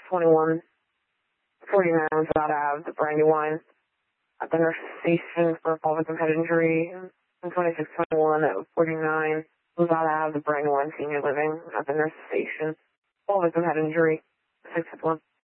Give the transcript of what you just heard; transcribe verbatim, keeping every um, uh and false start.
twenty-one, forty-nine was about to have the Brandywine at the nurse station for a fall victim head injury. And twenty-six twenty-one at forty-nine was about to have the Brandywine senior living at the nurse station. Fall victim head injury, six one.